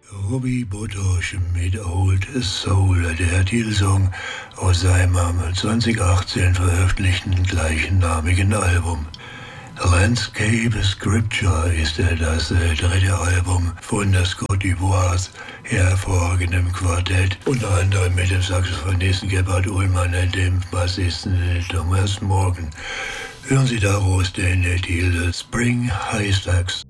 Robbie Botosch mit Old Soul, der Titelsong aus seinem am 2018 veröffentlichten gleichnamigen Album. Landscape Scripture ist das dritte Album von Côte d'Ivoires hervorragendem Quartett, unter anderem mit dem Saxophonisten Gebhard Ullmann und dem Bassisten Thomas Morgan. Hören Sie daraus den Titel Spring Haystacks.